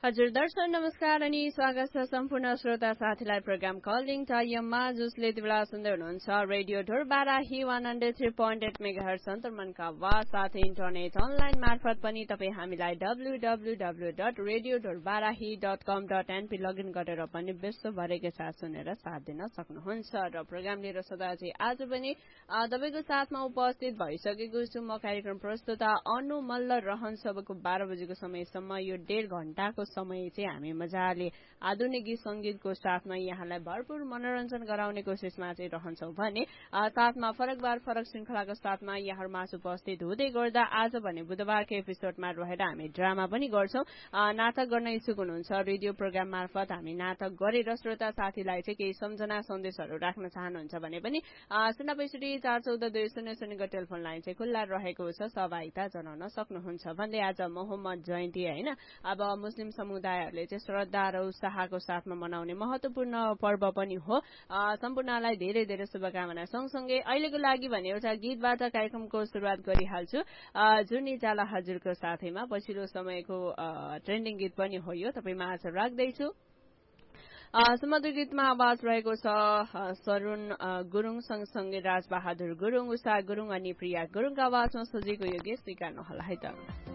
हजुर दर्शक नमस्कार अनि स्वागत छ सम्पूर्ण श्रोता साथीलाई प्रोग्राम कलिङ टाइममा जसले बेला सुन्दै हुनुहुन्छ रेडियो ढोरबाराही 103.8 मेगाहर्ज सन्तुर्मनका आवाज साथै इन्टरनेट अनलाइन मार्फत पनि तपाईँ हामीलाई www.radiodhorbarahi.com.np लगइन गरेर पनि विश्वभरिकै साथ सुनेर साथ दिन सक्नुहुन्छ र प्रोग्राम लिएर सदा चाहिँ आज पनि तपाईको साथमा उपस्थित भइसकेको छु म कार्यक्रम प्रस्तुता अनु मल्ल रहन्छ अबको 12 बजेको समयसम्म यो 1.5 घण्टाको समय चाहिँ हामी मजाले आधुनिक गीत संगीतको साथमा यहाँलाई भरपूर मनोरञ्जन गराउने कोसिसमा चाहिँ रहन्छौं भने साथमा फरक श्रृंखलाको साथमा यहाँहरुमा उपस्थित हुँदै गर्दा आज भने बुधबारको एपिसोडमा रहेर हामी ड्रामा पनि गर्छौं नाटक गर्न इच्छुक हुनुहुन्छ रेडियो प्रोग्राम मार्फत हामी नाटक गरेर श्रोता साथीलाई चाहिँ केही सम्झना सन्देशहरु राख्न चाहनुहुन्छ भने पनि 065414200 को टेलिफोन लाइन चाहिँ खुल्ला रहेको छ सहभागिता जनाउन सक्नुहुन्छ भन्दै आज मोहम्मद जयन्ती हैन अब मुस्लिम समुदायहरुले चाहिँ श्रद्धा र उत्साहको साथमा मनाउने महत्वपूर्ण पर्व पनि हो सम्पूर्णलाई धेरै धेरै शुभकामना सँगसँगै अहिलेको लागि भने एउटा गीतबाट कार्यक्रमको सुरुवात गरिहाल्छु जुनी जाला हजुरको साथैमा पछिल्लो समयको ट्रेन्डिङ गीत पनि हो यो तपाईमा आज राख्दै छु सुमधुर गीतमा आवाज रहेको छ सरुण गुरुङ सँगसँगै राजबहादुर गुरुङ उषा गुरुङ अनि प्रिया गुरुङको आवाजमा सजिएको यो गीत स्वीकार्नु होला है त